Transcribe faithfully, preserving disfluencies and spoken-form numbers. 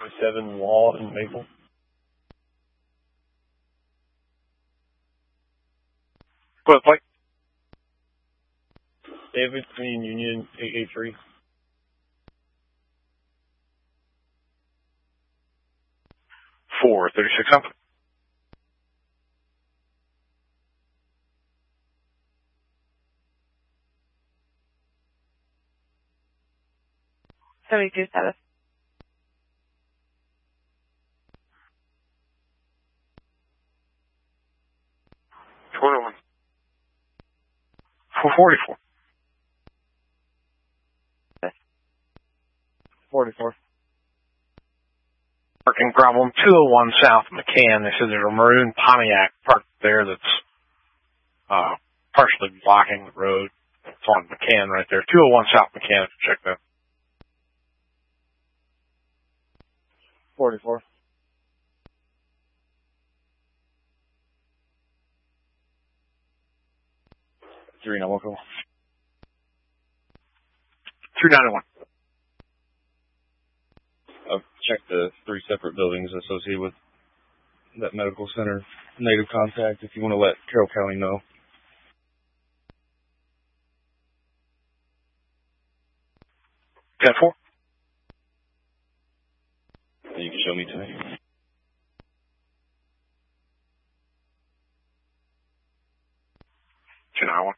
fifty-seven Law and Maple. What, like? David, Green Union, eight eight three. four thirty-six up. seventy-two status. twenty-one. four forty-four. forty-four. Parking problem two oh one South McCann. They said there's a maroon Pontiac parked there that's uh, partially blocking the road. It's on McCann right there. two oh one South McCann. Check that. forty-four. Three now, welcome. two ninety-one. I've checked the three separate buildings associated with that medical center native contact if you want to let Carroll County know. ten four. You can show me today. two ninety-one.